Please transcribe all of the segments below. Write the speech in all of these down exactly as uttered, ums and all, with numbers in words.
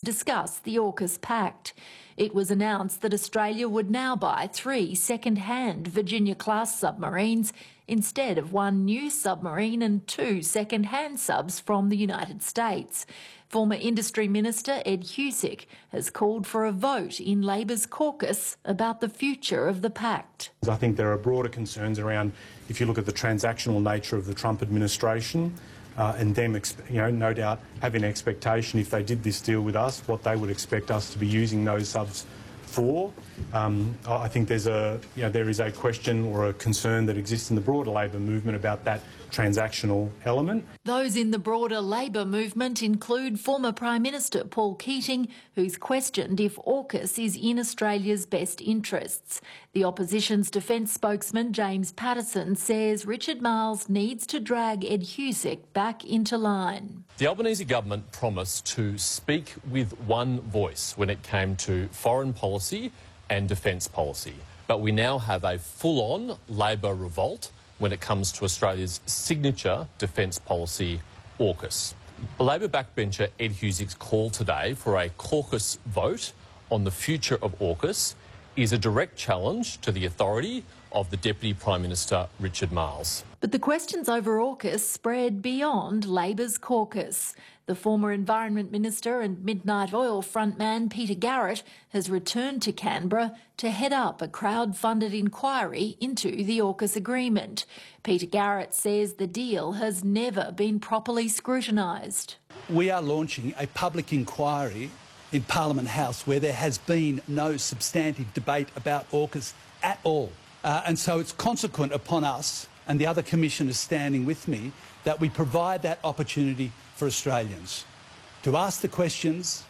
discuss the AUKUS pact. It was announced that Australia would now buy three second-hand Virginia-class submarines instead of one new submarine and two second-hand subs from the United States. Former Industry Minister Ed Husic has called for a vote in Labor's caucus about the future of the pact. I think there are broader concerns around, if you look at the transactional nature of the Trump administration, Uh, and them, you know, no doubt having an expectation if they did this deal with us, what they would expect us to be using those subs for. Um, I think there's a, you know, there is a question or a concern that exists in the broader Labor movement about that transactional element. Those in the broader Labor movement include former Prime Minister Paul Keating, who's questioned if AUKUS is in Australia's best interests. The opposition's defence spokesman James Patterson says Richard Marles needs to drag Ed Husic back into line. The Albanese government promised to speak with one voice when it came to foreign policy and defence policy, but we now have a full-on Labor revolt when it comes to Australia's signature defence policy, AUKUS. Labor backbencher Ed Husic's call today for a caucus vote on the future of AUKUS is a direct challenge to the authority of the Deputy Prime Minister Richard Marles. But the questions over AUKUS spread beyond Labor's caucus. The former Environment Minister and Midnight Oil frontman Peter Garrett has returned to Canberra to head up a crowd-funded inquiry into the AUKUS agreement. Peter Garrett says the deal has never been properly scrutinised. We are launching a public inquiry in Parliament House where there has been no substantive debate about AUKUS at all. Uh, and so it's consequent upon us and the other commissioners standing with me that we provide that opportunity for Australians to ask the questions,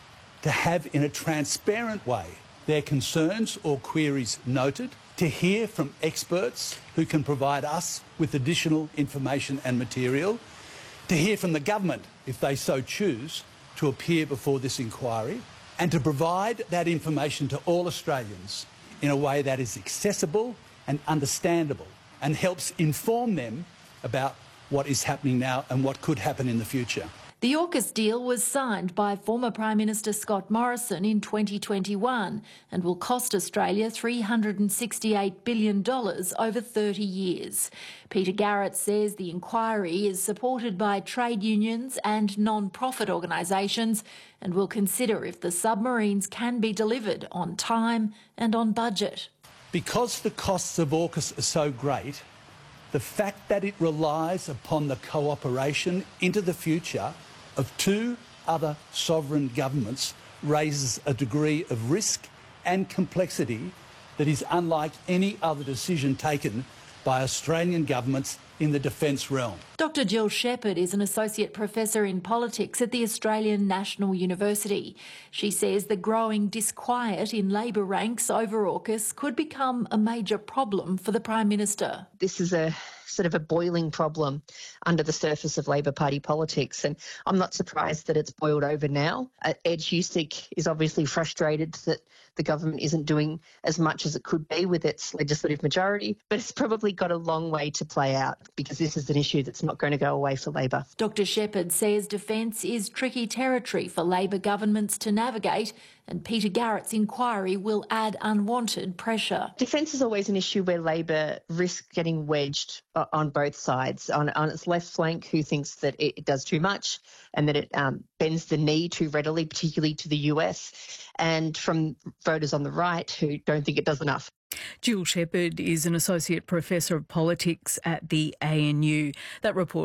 to have in a transparent way their concerns or queries noted, to hear from experts who can provide us with additional information and material, to hear from the government, if they so choose, to appear before this inquiry, and to provide that information to all Australians in a way that is accessible and understandable and helps inform them about what is happening now and what could happen in the future. The AUKUS deal was signed by former Prime Minister Scott Morrison in twenty twenty-one and will cost Australia three hundred sixty-eight billion dollars over thirty years. Peter Garrett says the inquiry is supported by trade unions and non-profit organisations and will consider if the submarines can be delivered on time and on budget. Because the costs of AUKUS are so great, the fact that it relies upon the cooperation into the future of two other sovereign governments raises a degree of risk and complexity that is unlike any other decision taken by Australian governments in the defence realm. Doctor Jill Shepherd is an Associate Professor in Politics at the Australian National University. She says the growing disquiet in Labor ranks over AUKUS could become a major problem for the Prime Minister. This is a sort of a boiling problem under the surface of Labor Party politics, and I'm not surprised that it's boiled over now. Uh, Ed Husic is obviously frustrated that the government isn't doing as much as it could be with its legislative majority, but it's probably got a long way to play out because this is an issue that's not going to go away for Labor. Doctor Shepherd says defence is tricky territory for Labor governments to navigate, and Peter Garrett's inquiry will add unwanted pressure. Defence is always an issue where Labor risks getting wedged on both sides. On, on its left flank, who thinks that it does too much and that it um, bends the knee too readily, particularly to the U S, and from voters on the right who don't think it does enough. Jill Shepherd is an Associate Professor of Politics at the A N U. That report